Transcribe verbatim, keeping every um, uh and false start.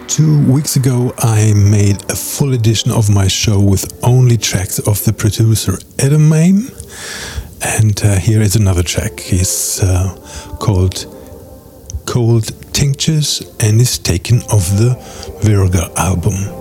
Two weeks ago I made a full edition of my show with only tracks of the producer Adam Maim, and uh, here is another track. He's uh, called Cold Tinctures and is taken off the Virga album.